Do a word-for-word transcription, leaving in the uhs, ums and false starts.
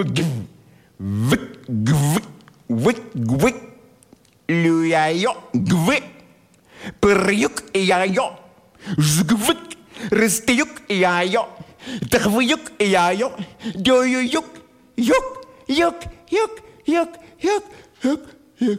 Люяйо, гвы, пырюк яйо, жгвык, растюк яйо, тахвюк яйо, дююк, юк, юк, юк, юк, юк, юк, юк.